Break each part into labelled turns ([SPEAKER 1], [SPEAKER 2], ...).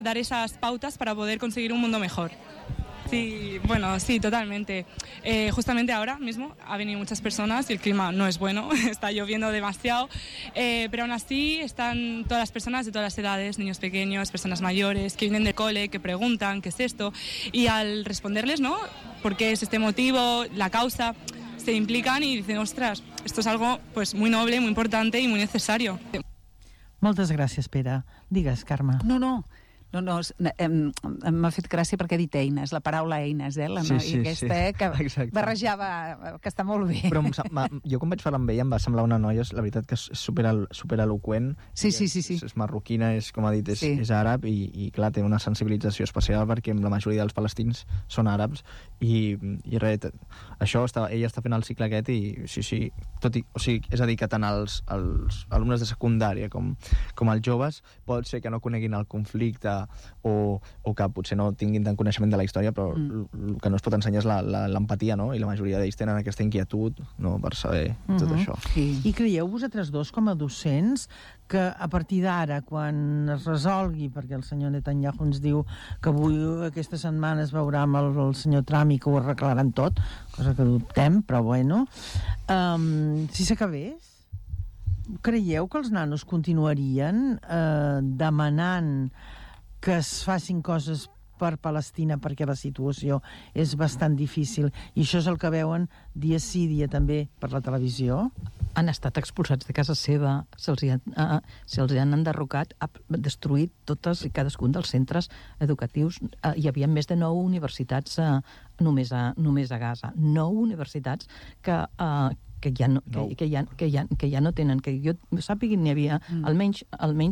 [SPEAKER 1] dar esas pautas para poder conseguir un mundo mejor. Sí, bueno, sí, totalmente. Justamente ahora mismo ha venido muchas personas y el clima no es bueno, está lloviendo demasiado, pero aún así están todas las personas de todas las edades, niños pequeños, personas mayores, que vienen del cole, que preguntan qué es esto, y al responderles, ¿no?, por qué es este motivo, la causa, se implican y dicen, ostras, esto es algo pues muy noble, muy importante y muy necesario.
[SPEAKER 2] Moltes gràcies, Pere. Digues, Carme.
[SPEAKER 3] No, m'ha fet gràcia perquè ha dit eines, la paraula eines, la noia aquesta, que
[SPEAKER 4] exacte.
[SPEAKER 3] barrejava, que està molt bé.
[SPEAKER 4] Però jo quan vaig parlar amb ella em va semblar una noia, la veritat que és supereloqüent.
[SPEAKER 3] Sí.
[SPEAKER 4] És marroquina, com ha dit, és àrab i clar, té una sensibilització especial perquè la majoria dels palestins són àrabs i res, ella està fent el cicle aquest i sí, és a dir, que tant els alumnes de secundària com els joves pot ser que no coneguin el conflicte o que potser no tinguin tant coneixement de la història, però el que no es pot ensenyar és l'empatia, no? I la majoria d'ells tenen aquesta inquietud, no?, per saber tot això.
[SPEAKER 2] I creieu vosaltres dos, com a docents, que a partir d'ara, quan es resolgui, perquè el senyor Netanyahu ens diu que avui, aquesta setmana, es veurà amb el senyor Trump i que ho arreglaran tot, cosa que dubtem, però bueno, si s'acabés, creieu que els nanos continuarien demanant que es facin coses per Palestina perquè la situació és bastant difícil, i això és el que veuen dia sí, dia també per la televisió?
[SPEAKER 5] Han estat expulsats de casa seva, se'ls han enderrocat, destruït totes i cadascun dels centres educatius. Hi havia més de 9 universitats només a Gaza. 9 universitats que ja no tenen, que jo sàpiga n'hi havia almenys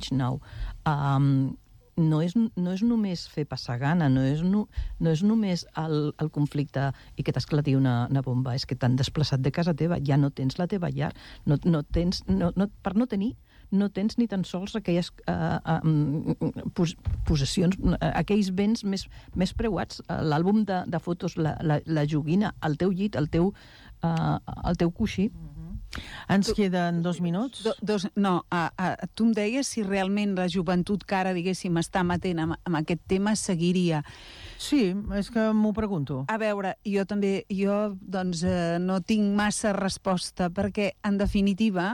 [SPEAKER 5] 9. No és només fer passar gana, no és només el conflicte i que t'esclati una bomba, és que t'han desplaçat de casa teva, ja no tens la teva llar, per no tenir, no tens ni tan sols aquelles possessions, aquells béns més preuats, l'àlbum de fotos, la joguina, el teu llit, el teu coixí.
[SPEAKER 2] Ens queden 2 minuts?
[SPEAKER 3] Tu em deies si realment la joventut que ara, diguéssim, està amatent amb aquest tema seguiria.
[SPEAKER 2] Sí, és que m'ho pregunto.
[SPEAKER 3] A veure, jo no tinc massa resposta, perquè, en definitiva,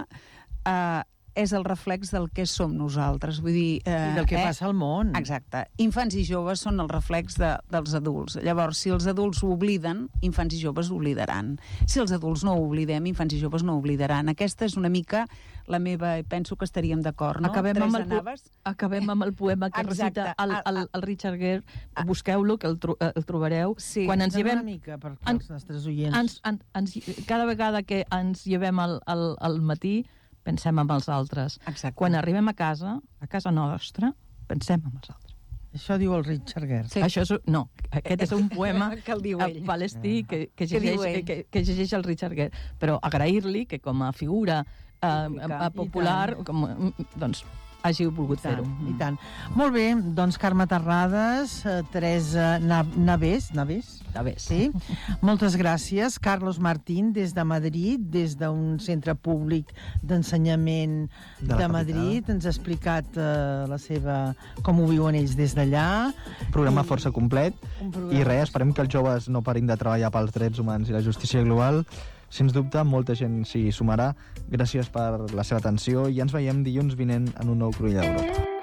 [SPEAKER 3] és el reflex del que som nosaltres. Vull dir,
[SPEAKER 2] i del que passa al món.
[SPEAKER 3] Exacte. Infants i joves són el reflex dels adults. Llavors, si els adults ho obliden, infants i joves ho oblidaran. Si els adults no ho oblidem, infants i joves no ho oblidaran. Aquesta és una mica la meva... Penso que estaríem d'acord, no?
[SPEAKER 5] Acabem amb el poema que recita el Richard Gere. Busqueu-lo, que el trobareu.
[SPEAKER 2] Sí, quan ens llevem... Una mica per als nostres oients.
[SPEAKER 5] Cada vegada que ens llevem al matí, pensem en els altres.
[SPEAKER 3] Exacte.
[SPEAKER 5] Quan arribem a casa nostra, pensem en els altres.
[SPEAKER 2] Això diu el Richard Gere.
[SPEAKER 5] Sí. Aquest és un poema palestí que llegeix el Richard Gere. Però agrair-li que com a figura popular, doncs, hàgiu volgut fer-ho.
[SPEAKER 2] I tant. Molt bé, doncs Carme Terrades, Teresa Navés, sí? Moltes gràcies. Carlos Martín, des de Madrid, des d'un centre públic d'ensenyament de Madrid, ens ha explicat com ho viuen ells des d'allà.
[SPEAKER 4] Un programa força complet, i res, esperem que els joves no parin de treballar pels drets humans i la justícia global. Sens dubte, molta gent s'hi sumarà. Gràcies per la seva atenció i ens veiem dilluns vinent en un nou Cruïlla d'Europa.